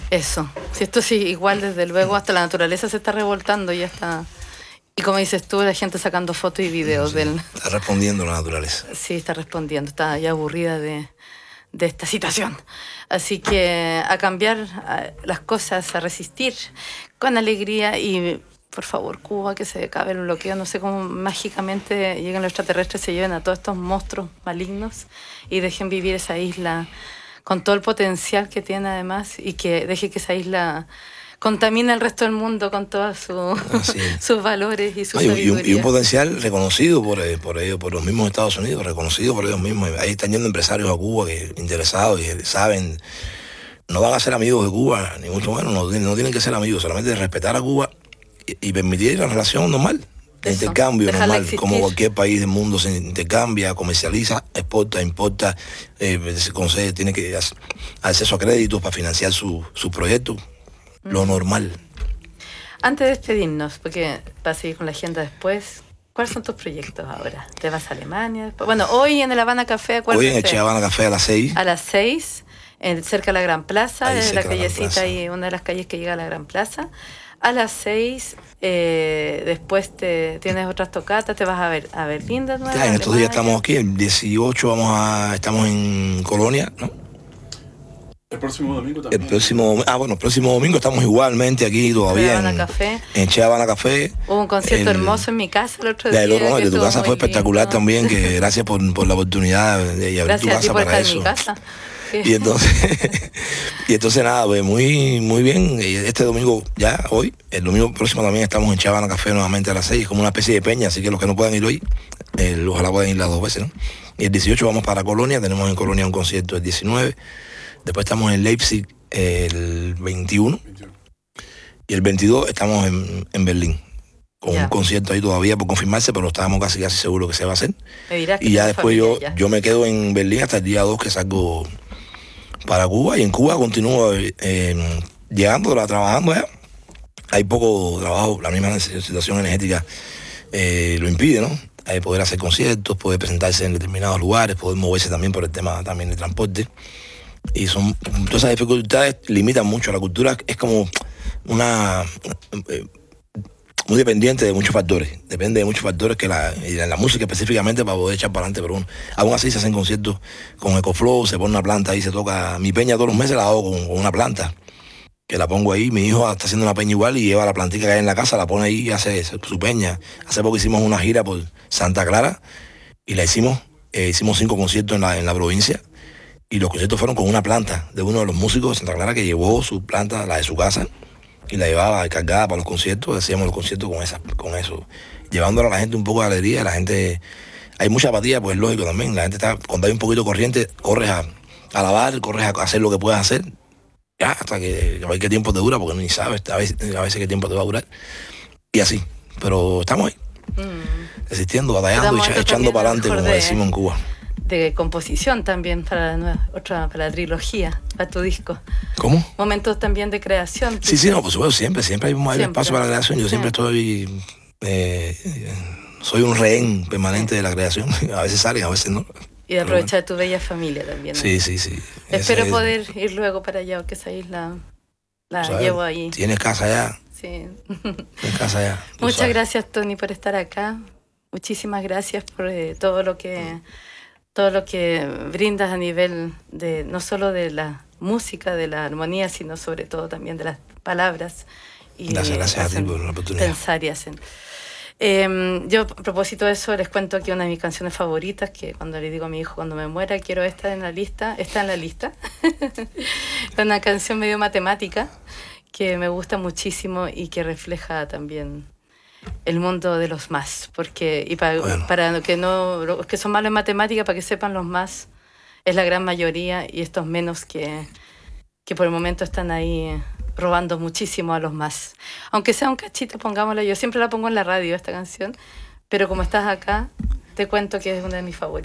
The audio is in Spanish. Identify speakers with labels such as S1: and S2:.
S1: Eso. Si esto sí, igual desde luego hasta la naturaleza se está revoltando y ya está. Y como dices tú, la gente sacando fotos y videos
S2: Sí,
S1: del...
S2: está respondiendo la naturaleza.
S1: Sí, está respondiendo, está ya aburrida de esta situación. Así que a cambiar las cosas, a resistir con alegría y por favor, Cuba, que se acabe el bloqueo. No sé cómo mágicamente lleguen los extraterrestres, se lleven a todos estos monstruos malignos y dejen vivir esa isla con todo el potencial que tiene además y que deje que esa isla contamine el resto del mundo con todos sus valores y su sabiduría.
S2: Y un potencial reconocido por ellos, por los mismos Estados Unidos, reconocido por ellos mismos. Ahí están yendo empresarios a Cuba que interesados y saben, no van a ser amigos de Cuba, ni mucho menos, no tienen que ser amigos, solamente respetar a Cuba y permitir la relación normal, de intercambio normal, como cualquier país del mundo se intercambia, comercializa, exporta, importa, se concede, tiene que acceso a créditos para financiar su proyecto, lo normal.
S1: Antes de despedirnos, porque para seguir con la agenda después, ¿cuáles son tus proyectos ahora? ¿Te vas a Alemania después? Bueno, hoy en el Habana Café,
S2: hoy en el Habana Café a las 6.
S1: A las 6, cerca de la Gran Plaza, en la callecita y una de las calles que llega a la Gran Plaza. A las 6, después tienes otras tocatas, te vas a Berlín de nuevo.
S2: En estos días estamos aquí, el 18 estamos en Colonia, ¿no?
S3: El próximo domingo también.
S2: El próximo domingo estamos igualmente aquí todavía en Che Habana Café.
S1: Hubo un concierto hermoso en mi casa el otro día.
S2: De tu casa fue espectacular también, que gracias por la oportunidad de abrir tu casa para eso. Y entonces nada, pues muy bien. Este domingo ya, hoy, el domingo próximo también estamos en Che Habana Café nuevamente a las 6, como una especie de peña, así que los que no puedan ir hoy, ojalá puedan ir las 2 veces, ¿no? Y el 18 vamos para Colonia, tenemos en Colonia un concierto el 19, después estamos en Leipzig el 21 y el 22 estamos en Berlín. Con un concierto ahí todavía por confirmarse, pero estábamos casi seguros que se va a hacer. Y ya después yo me quedo en Berlín hasta el día 2 que salgo para Cuba, y en Cuba continúo llegando, trabajando allá. Hay poco trabajo, la misma situación energética lo impide, ¿no? Hay poder hacer conciertos, poder presentarse en determinados lugares, poder moverse también por el tema también de transporte. Y todas esas dificultades limitan mucho. La cultura es como muy dependiente de muchos factores. Depende de muchos factores que la música específicamente para poder echar para adelante. Pero aún así se hacen conciertos con EcoFlow, se pone una planta ahí, se toca. Mi peña todos los meses la hago con una planta, que la pongo ahí. Mi hijo está haciendo una peña igual y lleva la plantica que hay en la casa, la pone ahí y hace su peña. Hace poco hicimos una gira por Santa Clara y la hicimos 5 conciertos en la provincia. Y los conciertos fueron con una planta de uno de los músicos de Santa Clara que llevó su planta, la de su casa, y la llevaba cargada para los conciertos. Hacíamos los conciertos con eso, llevándole a la gente un poco de alegría. La gente, hay mucha apatía, pues es lógico también. La gente está, cuando hay un poquito de corriente, corres a lavar, corres a hacer lo que puedas hacer, ya, hasta que a ver qué tiempo te dura, porque ni sabes a veces qué tiempo te va a durar. Y así, pero estamos ahí, resistiendo, batallando y echando para adelante, como decimos en Cuba.
S1: De composición también para la trilogía, para tu disco.
S2: ¿Cómo?
S1: Momentos también de creación.
S2: Sí, no, por supuesto, siempre hay espacio para la creación. Yo siempre estoy, soy un rehén permanente de la creación. A veces salen, a veces no.
S1: Y de aprovechar tu bella familia también, ¿no?
S2: Sí.
S1: Espero poder ir luego para allá, porque esa isla la llevo ahí.
S2: Tienes casa allá.
S1: Sí.
S2: Tienes casa allá.
S1: Muchas gracias, Tony, por estar acá. Muchísimas gracias por todo lo que brindas a nivel de no solo de la música, de la armonía, sino sobre todo también de las palabras. Y
S2: gracias a ti por la oportunidad.
S1: Pensar y hacer. Yo, a propósito de eso, les cuento aquí una de mis canciones favoritas, que cuando le digo a mi hijo cuando me muera, quiero esta en la lista. Está en la lista. Es una canción medio matemática que me gusta muchísimo y que refleja también el mundo de los más, porque para que los que son malos en matemática, para que sepan, los más es la gran mayoría, y estos menos que por el momento están ahí robando muchísimo a los más. Aunque sea un cachito, pongámosla. Yo siempre la pongo en la radio, esta canción, pero como estás acá, te cuento que es una de mis favoritas.